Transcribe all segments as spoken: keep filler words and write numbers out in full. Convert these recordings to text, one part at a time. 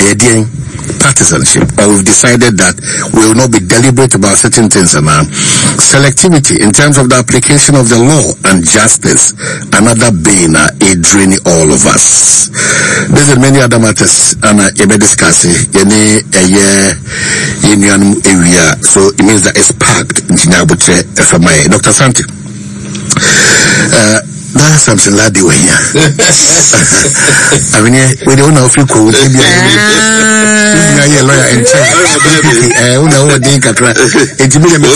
Yedian partisanship, or we've decided that we will not be deliberate about certain things. And uh, selectivity in terms of the application of the law and justice, another bane uh, a draining all of us. There's many other matters and uh, ebe discuss it a year in area, so it means that it's packed in Chinabuche F M I. Doctor Santi, uh, that's something like the way here. I mean, we don't know if you could be a lawyer and check. I don't know what they can try. It's a million.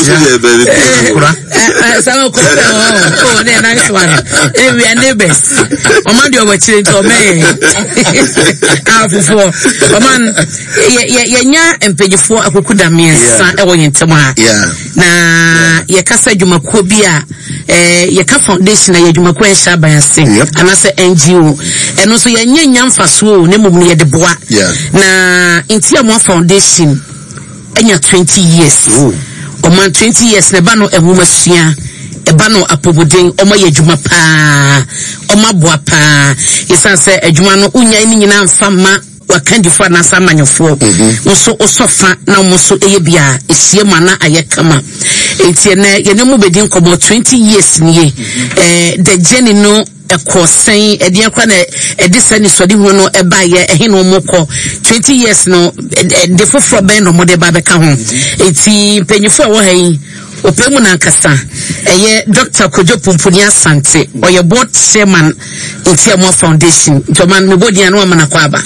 Some of oh, the next one. We are neighbors. Oman, you were chilling to me. Half before. Oman, yeah, and pay for a Kukudami, son, in Tama. Yeah. Now, Yakasa Jumakubia, Yaka Foundation, Yajumakwe Shaba and Sing, and I say N G O, and also your young Fasu, Nemumia de Bois. Yeah. Now, in Tiamon Foundation, and you're twenty years. Oman twenty years, Nebano and Wumasia, Ebano Apoboding, Oma Yajuma Pa, Oma Boapa, is answer a Jumano Unya in Fama. Wakandi for na samanya for also osofa na muso eyebia esie mana ayekama etie na ye ne mo bedin komo twenty years nie eh the journey no ekosen ede akwa na ede sani sodi hu no eba ye ehe no moko twenty years no de foforo ben no mo de ba beka ho eti penyifo wo han opemu na nkasa eye Doctor Kojo Pumpuni Asante oye board chairman in Tiamwa Foundation to man me body anu amana kwa ba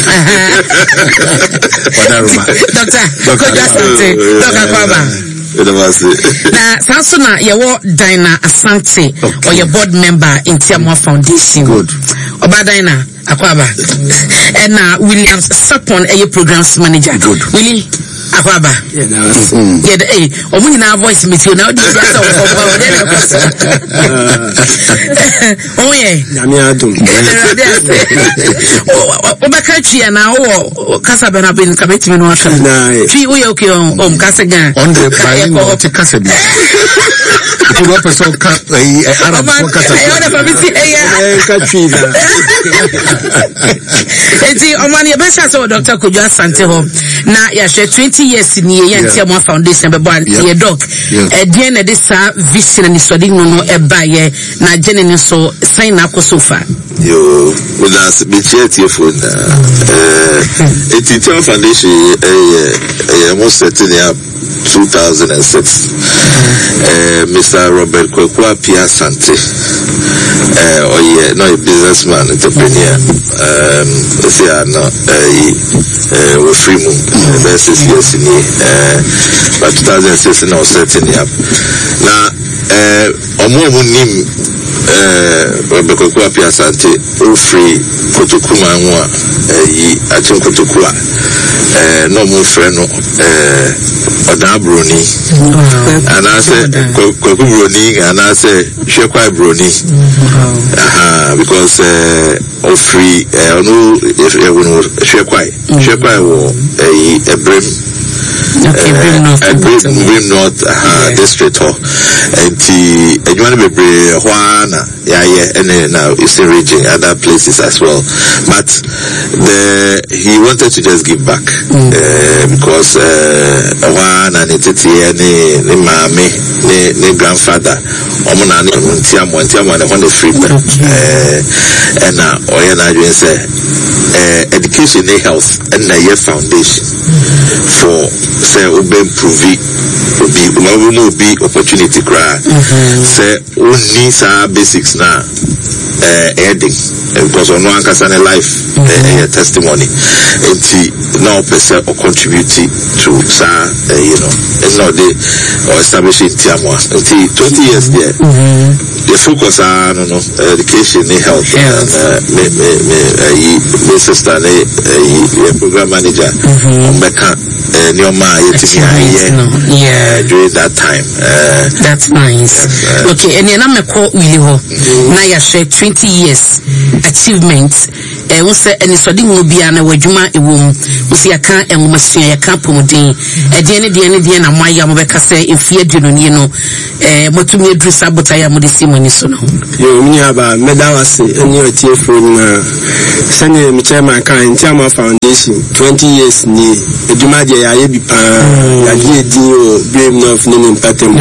Doctor Kojo Asante Doctor Kwaba na sanso na yewo Dina Asante oye board member in Tiamwa Foundation good oba Dina Akwaba and na Williams Sapon eye programs manager good Willie Akwaba yeah yeah eh omu na voice meeting na odi ya so oh yeah nyame adum oba country na wo kasa bena bin kabeti no aka twi wo ya okay o mkasa gan on the by no te kasa bi ko do person ka arab ko kasa eh ona fa bi si eh ka twi na eti omani be sha so Doctor Kojo Asante ho na ya she twenty years ni ye Tiamwa Foundation be born ye doc e die na de sa vision ni so de no e ba ye na gene ni so sign na ko so far yo with us be cheerful for na eh e Tiamwa Foundation eh eh mo setting up two thousand six eh Mister Robert Kwaku Appiah Asante eh oh yeah no a businessman entrepreneur um say no eh we free moon versus yes in eh but two thousand six now setting up now eh omo omo nim eh Robert Kwaku Appiah Asante o free Kotokuma nwa eh atin Kotokua eh no mo frɛ no eh Oda Broni and I said Kwaku Broni and I said Shekwai Broni aha because eh of free eh no if you know Shekwai Shekwai wo eh Ebrem okay Ebrem North Ebrem North aha district ho enti edwuma be bre ho ana ya ye and now it's a region other places as well but the he wanted to just give back uh, because uh one and it's any ni mama ni ni grandfather omo na ni Tiamwa Tiamwa na one free uh and now oya na you say uh education and health and na your foundation for say obe improve obi no be opportunity cry say only sa basics na uh heading because on one person life uh, testimony and now person or contribute to sa uh, you know it's not the or establishing Tiamwa until twenty years there the focus on no no education and health and uh, me me me uh, sister uh, program manager on Becca Nyoma yetimi yeah during that time uh, that's nice uh, okay and na me call Willie ho na ya share twenty years achievement eh wo se eni so de ngo bia na wadwuma ewom wo se yaka enwoma sua yaka pomodin e de ne de ne de na moya mo beka se efie aduno ni no eh motumi edru sabota ya mo de simoni so no yo mini aba medawase eni otie fro na sanye mi chairman kan Ntiama Foundation twenty years ni edwuma de ya ye bi pa ya de di o brave enough ni mpatem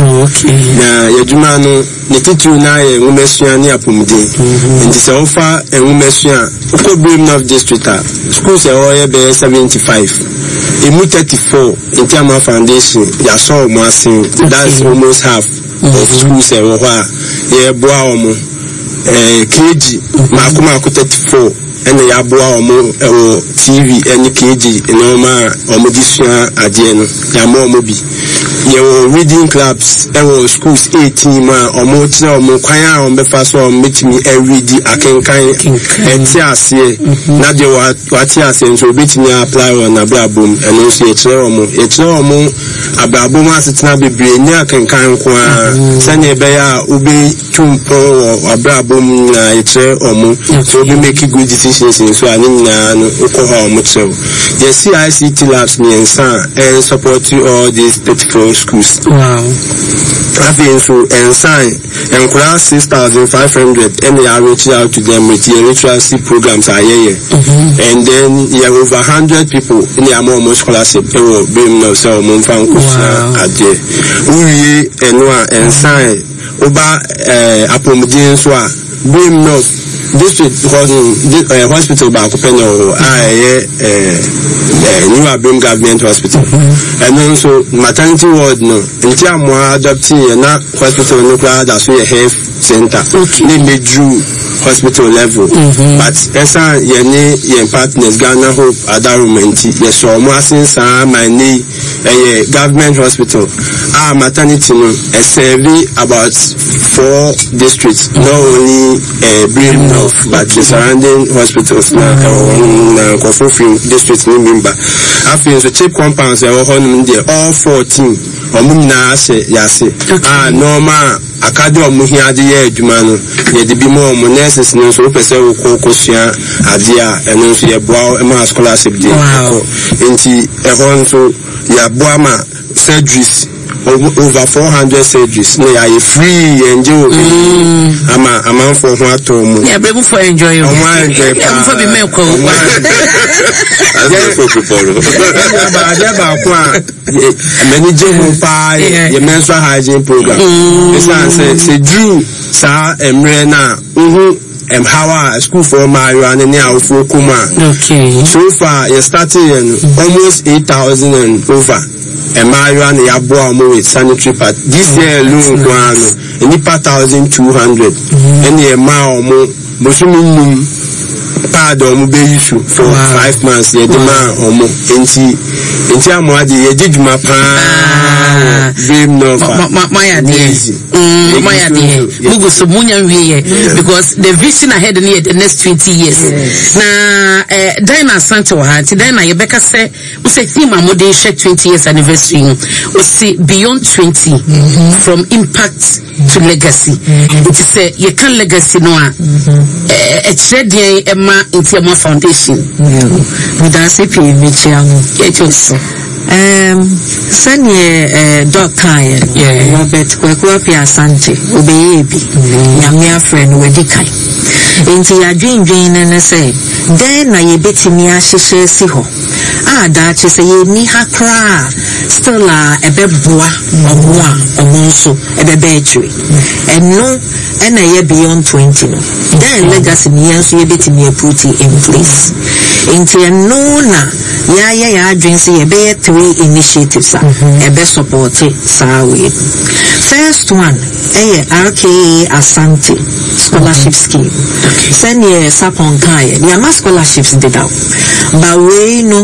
na yedwuma no ne titu na ye nwomesua ni apomodin nti se ofa enwomesua ko brave enough district schools e o ye be seventy-five emu thirty-four Ntiama Foundation ya so mo asin that's almost half of schools e wo ha ye boa omo eh kg makoma ko thirty-four ene ya boa omo ewo T V ene kg ene ma omo disua ade no ya mo omo bi ye wo reading clubs ewo schools eighteen ma omo tira omo kwan a omo befa so omo metimi e read akenkan enti ase na de wa ti ase nso betimi apply on abrabom ene so ye tira omo ye tira omo abrabom asetena bebre ni akenkan ko a sanye be ya obi tumpo abrabom na ye tira omo so be make good decisions so ani na no ko ha omo tira ye C I C T labs ni ensa and support all these thirty-four schools. Wow. Having so and sign and class six thousand five hundred and they are reaching out to them with the literacy programs are here. Mm-hmm. And then you have over hundred people in the amount scholarship they will bring no so mon fan at there. We and sign over uh apomodin so bring no district uh, hospital back open or I uh new Abim government hospital. Mm-hmm. And also maternity ward no until I'm adopting na hospital no that's where health center. Okay. They drew hospital level. Mm-hmm. But esa ye ne ye partners Ghana Hope Adarumenti ye so mo asensa my ne eh government hospital. Ah maternity no e serve about four districts, not only uh, Brim North but the surrounding hospitals na na Kofofi district ni member. After so cheap compounds e wo honum there all fourteen omu na ase yase. Ah normal akade omu hiade ye adwuma no ye de bi mo omu nurses no so pese wo kokosua ade a eno so ye boa e ma scholarship de ko enti e hon so ya boa ma surgeries over four hundred surgeries no ya free enjoy mm. ama ama for ho atomo yeah be for enjoy you ama enjoy pa for be me ko that's for people ba ja ba ko a many jemu pa ye menstrual hygiene program this one say say drew sa emre na uhu empower school for my and any awful kuma. Okay. So far you started in almost eight thousand and over. And my and the abo with sanitary pad. This year alone one any per thousand two hundred. And the amount mo musumum pad or be issue for wow. five months. The demand or more enti enti amwadi ye did my pa dream no my idea. Mm, my idea. Mugu so munya wiye because the vision ahead in the next twenty years. Yes. Na eh Diana Santa wa ha ti Diana ye beka se we say theme amode share twenty years anniversary we say beyond twenty mm-hmm. from impact to legacy. Mm-hmm. It is a ye can legacy no a eh e Emma Ntiama Foundation. We da se pe me chia no. It is um sanye eh doctor ye Robert Kwaku Apia Asante obeye bi nyame afre no wedi kai enti ya dwindwin ne se den na ye betimi a hyehye si ho a da che se ye ni hakra still a ebeboa omo a omo so ebebe etwe eno ena ye beyond twenty no then legacy ni yenso ye betimi put in place enti eno na ya ya ya adwin se ye be three initiatives a ebe support sawe. First one eh R K A Asante scholarship scheme. Send ye sapon kai. Ni ama scholarships did out. But we no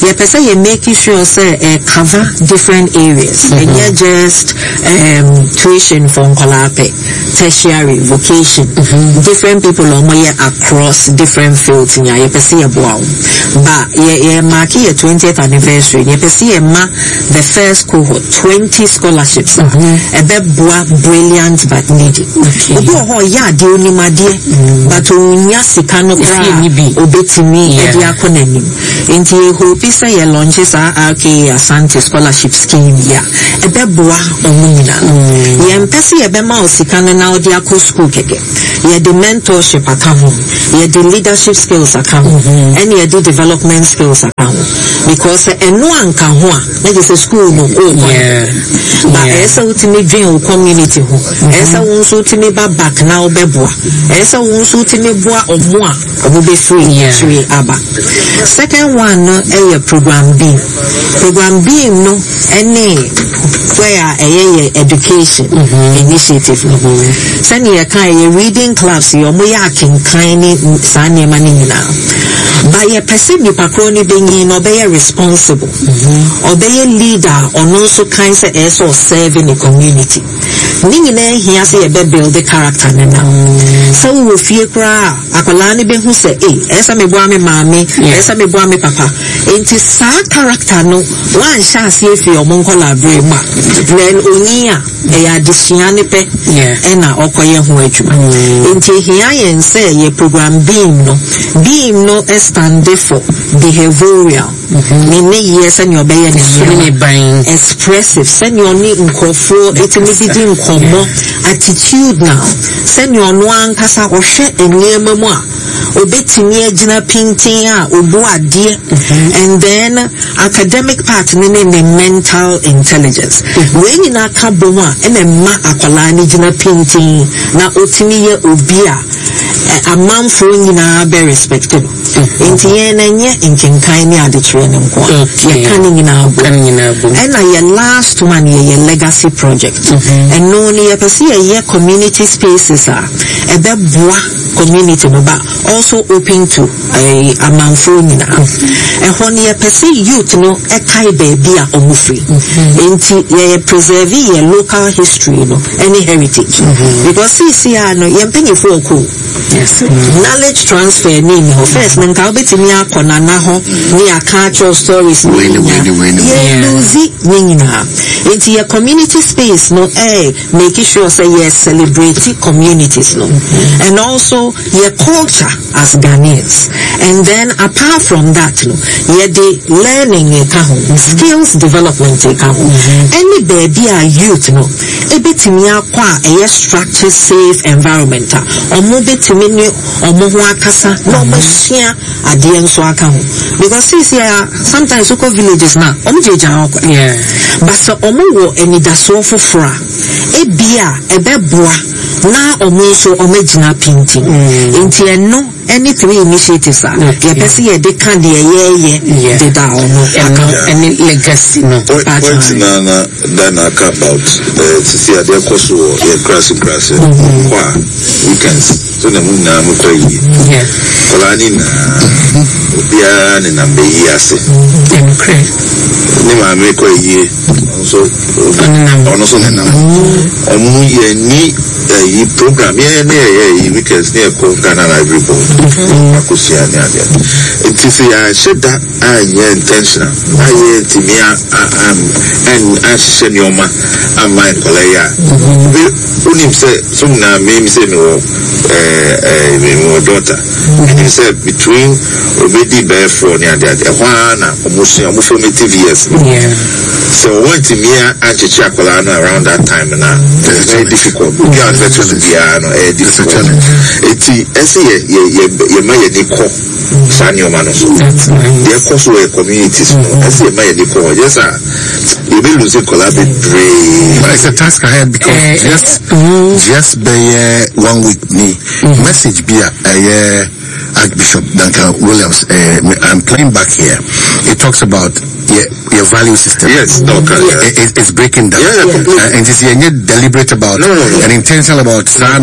ye pese ye make sure say uh, cover different areas mm-hmm. and ye just um tuition for nkolape tertiary vocation mm-hmm. different people on my across different fields in ye pese ye boa but ye ye mark ye twentieth anniversary ye pese ye ma the first cohort twenty scholarships mm-hmm. ebe boa brilliant but needy obi ho ya de onimade but onya sika no kra obetimi e dia konanim enti e hope say ye launches a R K Asante scholarship scheme ya ebe boa omunyina ye mpese ye be ma osika na odi akọ school keke ye the mentorship account ye the leadership skills account mm-hmm. and ye the development skills account because eno anka ho a na je say school no o yeah but yeah. esa ultimate dream community ho esa won so ultimate ba back na obeboa esa won so ultimate boa omo a obo be free free aba second one no e program B program B no any where a education mm-hmm. initiative mm-hmm. send ye kind ye reading class ye omo ya kinkan ni sa niema ni nyina but ye person ni pakroni benyi no be responsible mm-hmm. or be leader or no so kind say e so serving the community ni nyina hia say ye be build the character na na so wo fie kra akola ni be hu say eh esa me boa me maame esa me boa me papa enti sa character no wan sha se fie omo nkola bre ma then onia e ya disiane pe e na okoye ho adwuma enti hia yen say ye program beam no beam no stand for behavioral ni ne yes and your be ne expressive send your ni nkofo etimidi nkomo attitude now send your no ankasa ohwe eniema mu a obetimi agina pintin a obu ade and then academic part ni ne mental intelligence we ni na ka bo a ene ma akwala ni gina pintin na otimi ye obi a amanfo nyina be respected enti ye na nye nkenkan ni adekyere ne nko ye kan nyina bo kan nyina bo and na ye last one ye legacy project and no ni ye pese ye community spaces a ebe boa community no ba also open to a amanfo nyina e ho ni ye pese youth no e kai baby a omufri enti ye preserve ye local history no any heritage because see see no ye mpanyefo oku yes knowledge transfer ni ni ho first men ka obetimi akona na ho ni cultural stories ni ye lose ni nyina enti ye community space no eh make sure say ye celebrate communities no and also your culture as Ghanaians and then apart from that no ye the learning e ka ho skills development e ka ho any baby a youth no e betimi akwa e structure safe environment omo betimi ni omo ho akasa no omo hia ade enso aka ho because see see sometimes we go villages na omo jeja akwa yeah but so omo wo eni daso fofora e bia e beboa na omo so omo gina painting enti eno any three initiatives are ye person ye dey can dey ye ye dey da omo any legacy no point na na that na about uh, to see ade koso ye grass grass kwa weekends so na mu na mu kwa yi yeah kola ni na obia ni na mbe yi ase democrat ni ma me kwa yi so ono so na omu ye ni yi program ye na ye weekends ni ko Ghana Library Board akusia ni ade it is ya sheda anye intentional aye timia am and ashe ni oma am my kola unim say so na me say no eh eh my daughter and he said between obedi be for ni ade ade hwa na omusia omu formative years yeah so when timia achichi akola na around that time na it's very difficult you are better to be no eh difficult eti ese ye ye ye ma ye ni ko sanyo mano so ye ko so e communities no ese ye ma ye ni ko yes sir you be losing collaborate brain it's a task ahead because uh, just uh, just be uh, one week ni mm-hmm. message be a uh, Archbishop Duncan Williams uh, I'm playing back here it talks about your, your value system yes okay yeah. it, it's breaking down yeah, yeah, uh, and it's you're deliberate about no, no, no. and intentional about yeah.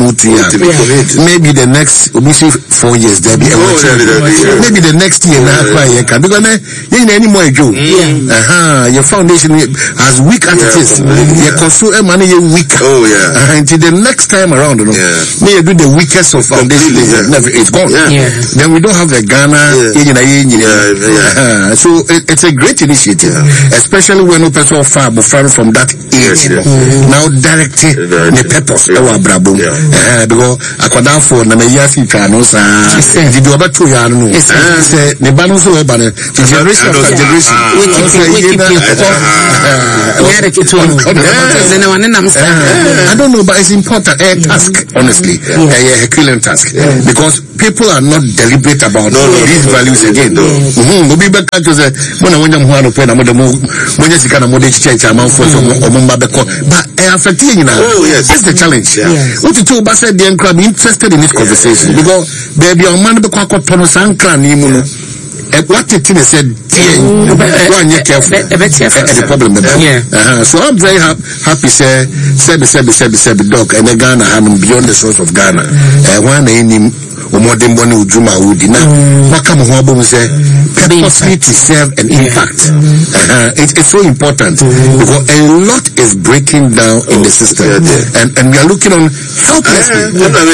yeah. maybe the next four years there be a oh, yeah, yeah, yeah. maybe the next year na kwa yeka because Any anymore Joe. Uh-huh. Your foundation as weak as it is. Your consumer money weak. Oh yeah. Until the next time around, you know, may you do the weakest of foundation. Never, it's gone. Then we don't have the Ghana. So it, it's a great initiative, especially when we person far from that age. Now directing the purpose of our brabo. Because I could for na yasi chanos did you about two years no say the balance of the generation after generation I don't know, but it's important a task, honestly, a Herculean task, because people are not deliberate about these values again. Mm-hmm. We back to the when I went to one open I'm the when you can model church amount for some but affecting now. Oh yes, that's the challenge. What you told us the crowd interested in this conversation because there be a man be quite tonos and clan imuno. What the thing said, one year careful, the problem. Yeah. So I'm very ha- happy, say, Sebi, Sebi, Sebi, Sebi, dog, and the Ghana having beyond the source of Ghana. One in Umodem Boni Ujuma Udi. Now, what come on, say, purposely to serve an impact. It, it's so important because a lot is breaking down in the system, and and we are looking on helplessly.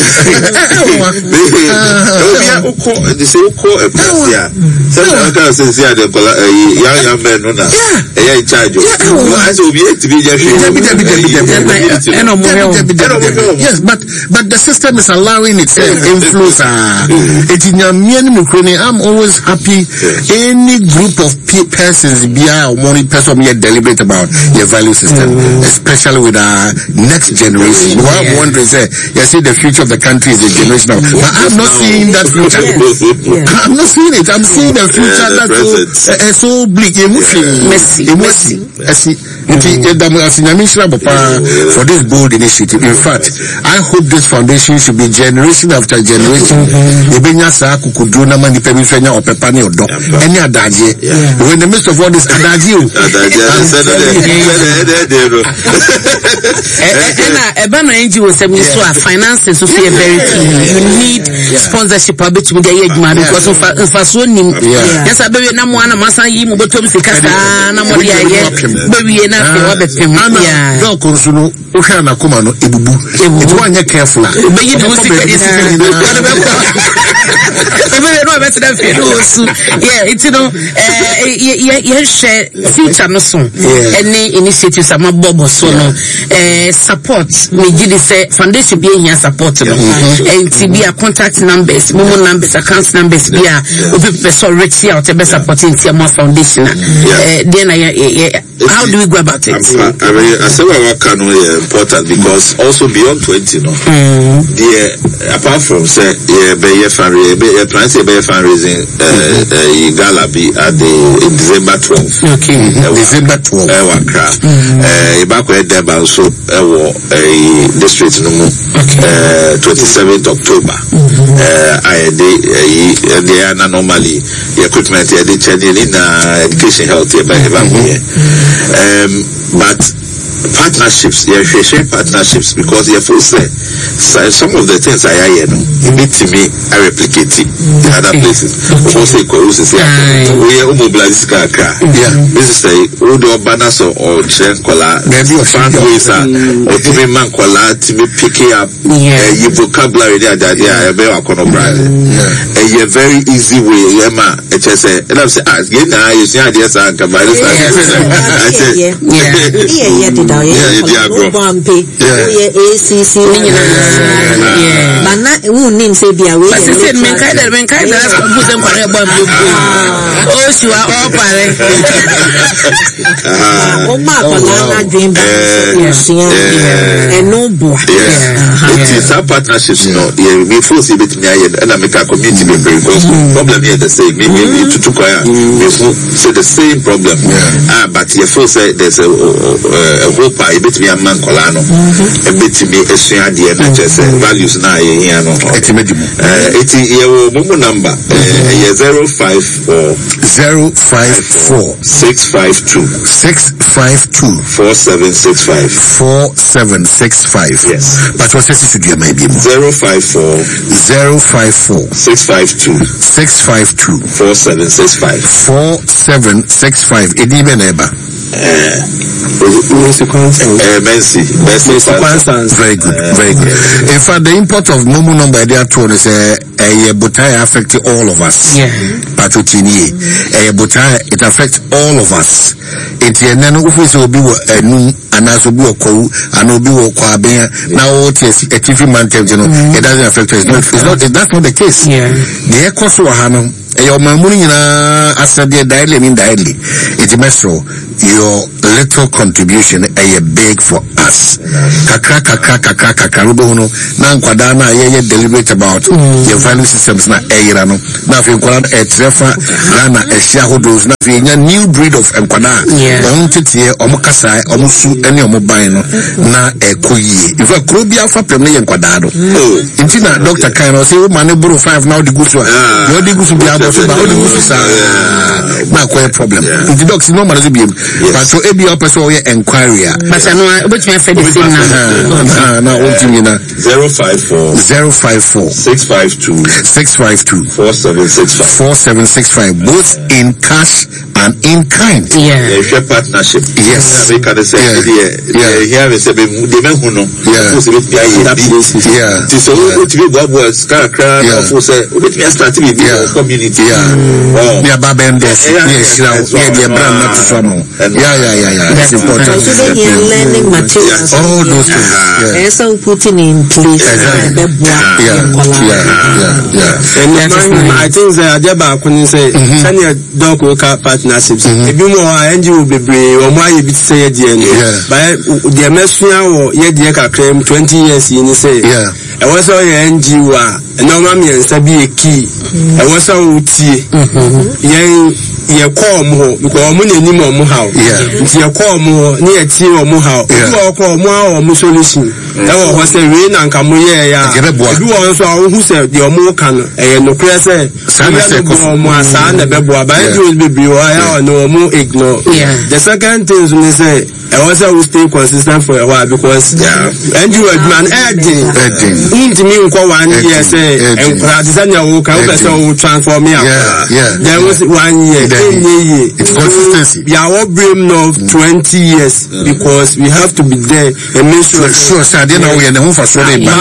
Some of the say the young young men no na eh in charge. I say obi to be just yes, but but the system is allowing itself influence. I'm always happy any group of persons be a money person be deliberate about your value system, especially with our next generation. What I'm wondering is you see the future of the country is a generation of, but I'm not seeing that future. I'm not seeing it. I'm seeing the future yeah, that's so, uh, so bleak. Messy. Messy. Messy. For this bold initiative. In fact, I hope this foundation should be generation after generation. When in the midst of all this adagio. Finances are very key. You need sponsorship because of yes, I baby na mwana masa yi mu betom sika sa na mo dia ye baby na fe wa bepem ya do konsuno o hwa na koma no ebubu it one ye careful be yi do sika sika ni baby no be tda fe no su yeah it's no eh ye ye share future no so any initiatives ama bobo so no eh support me gidi say foundation be here support no and T B a contact numbers momo numbers account numbers be a so rich here to be supporting Tiama Foundation. Uh, then I, uh, how do we go about it? I mean, I say what can be important because also beyond twenty, no. Mm. The uh, apart from say, yeah, be fundraising, be plan to be fundraising, uh, gala be at the December twelfth. Okay. Uh, December twelfth. Uh, wakra. Uh, back where there also uh, a district no more. Uh, twenty-seventh October. Uh, I they they are normally. The equipment, the changing in education, health, um, but partnerships, yeah, share partnerships because you full say some of the things I hear, no, it to me, I replicate it in other places. Also, we are mobilized. Yeah, this is a Udo Banas or Chen Kola, fundraiser, or to me, man Kola, to me picking up your vocabulary there, that yeah, a very a very easy way, Yama, H S A, and I'm saying, ah, get now, you see, I just I said, yeah, yeah, yeah, yeah, A C C. But not who name say be away. But said men kind of men kind of put them for a bomb. Oh, you are all pare. Oh, my banana dream and no boy. It is our partnerships, no. We force it between and I make a community member because problem here the same. Maybe to Tukoya, we say the same problem. Ah, but you force there's a pa e betimi amman kola no e betimi esua de na chese values na ye hia no etimedimu eh eti ye wo mumu number eh ye zero five four zero five four six five two six five two four seven six five four seven six five. Yes, but what says you do maybe zero five four zero five four six five two six five two four seven six five four seven six five. Edi be neighbor eh Mercy Constance. eh Mercy Mercy Constance. very good very good. In fact, the import of Momo number there too is a a butai affect all of us. Yeah. Patutini a butai it affects all of us. It nano ufisi obi wo enu anaso bi okowu anobi wo kwa ben now what is a T V man tell you know it doesn't affect us. No, it's not that's not the case. Yeah. The ekoso wa hano your mamuni na asade daily mean daily. It's mesro your little contribution a big for us. Kakra kakra kakra kakra rubo no na nkwada na ye deliberate about your value systems na era no na fi nkwada e trefa na e shareholders na fi nya new breed of nkwada on titie omo kasa omo su ene omo ban no na e koyie ifa krobia fa pem na nkwada do nti na doctor kan no say man buru five now the gusu a no the gusu bia bo so ba o the gusu sa na ko problem nti docs no man be but so e be up so ye inquiry but I know which my friend is saying now na o timi na zero five four zero five four six five two six five two four seven six five four seven six five both in cash and in kind. Yeah. Yeah, partnership. Yes. We can say yeah. Here we say the men who know. Yeah. Yeah. So we to be God was car car for say we to start to be community. Yeah. Wow. Yeah, Babendos. Yes, yeah, the brand not to follow. Yeah, yeah, yeah, yeah. That's important. So they are learning materials. All those things. Yeah. So putting in place. Exactly. Yeah. Yeah. Yeah. Yeah. And I think that Adeba couldn't say senior dog worker partnerships. If you more N G O be brave or why you be say at the end. But the Messia or yet the claim twenty years in say. Yeah. I was all N G O and no mammy and Sabi a key. I was all tea. Yang ye call more because money any more how. Yeah. It's your call more near tea or more how. You are call more or more solution. That was a rain and Kamuya. You also who said your more can a no press. More son the bebo by you will be or no more ignore. The second thing we say I also will stay consistent for a while because and you are man adding into me one year say and Pradisania will come will transform me. Yeah, there was one year. It's consistency. We are all brim of twenty years because we have to be there and make sure. Sure, sir. Then we are the home for so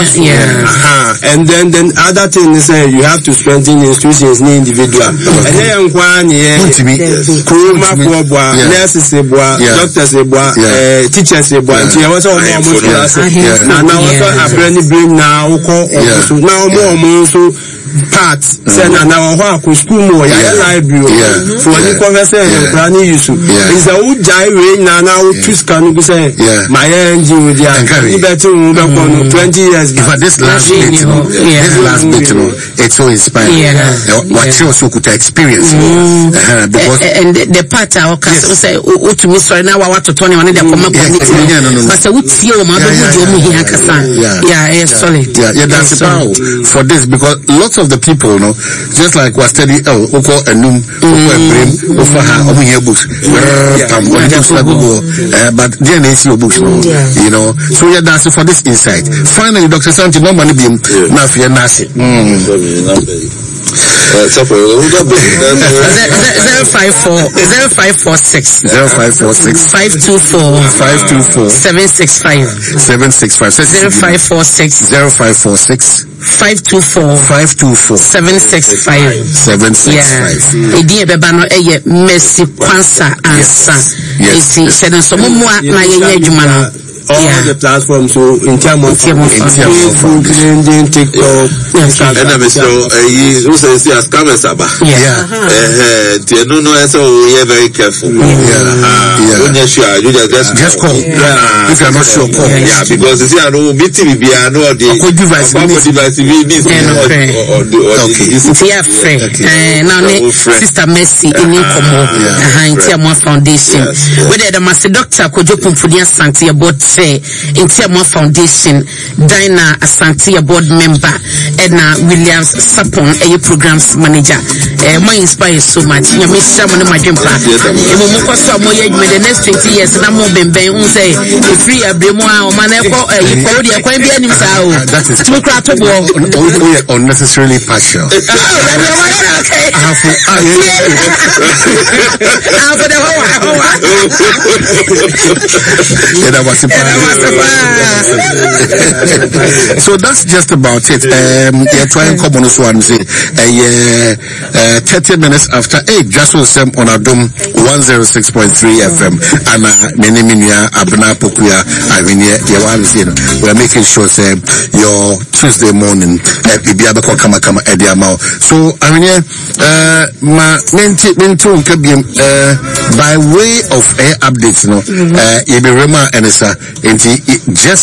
yeah. And then then other thing is uh, you have to strengthen institutions in individual. And then one year, Kuruma Boa, nurses Boa, doctors Boa, teachers Boa, and you also more now now also a brand bring now now more more part send an hour who school more library for any conversation planning use is a wood gyre now now twist can say my energy with the better twenty years. If this last bit, this last bit, it's so inspiring. What you also could experience because and the part our customer say oh to me sorry now I want to turn on the community but say what you ma do you here kasa yeah yeah solid yeah yeah that's power for this because lots of the people, no, just like was study oh, oko enum, oko ebrim, oko ha, omu here books, um, but then they see your books, no, you know. So yeah, that's it for this insight. Finally, Doctor Santi, no money beam, now for your nasi. Zero five four zero five four six zero five four six five two four five two four seven six five seven six five zero five four six zero five four six five two four five two four seven six five seven six five. Edi ebeba no eye Mercy Kwansa ansa. Eti se no so mo mu na ye nya adwuma no. all yeah. the platforms. So in terms of Facebook, LinkedIn, TikTok, Instagram. And I'm so you say see as cameras about. Yeah. Eh, eh, no, no, so we are very careful. Yeah. Yeah. When you're sure, you just just call. Yeah. If you're not sure, call. Yeah, because you see, I know meeting be I know the device device means or the yeah, friend. Eh, now Sister Mercy in Incomo, behind Tiamo Foundation. Whether the Master Doctor Kojo Pumpudia Santia board say in Tiamo Foundation, Dinah Asantia board member, Edna Williams Sapon, a programs manager. Eh, my inspires so much. You miss someone in my dream plan. And we move us some more the next twenty years, and I'm more been bang say if free a Brimoa or Maneco, you call the acquaintance himself. That is too crowded. Unnecessarily partial. So that's just about it. Um, yeah, trying come on one say, uh, thirty minutes after eight, just was them on a dome one zero six point three F M, and many minia abna pokuya. I mean, yeah, we are making sure say your Tuesday morning, uh, kama kama edi amao. So I mean, uh, ma menti menti unkebi uh, by way of air updates, no, uh, ibi rema enesa enti just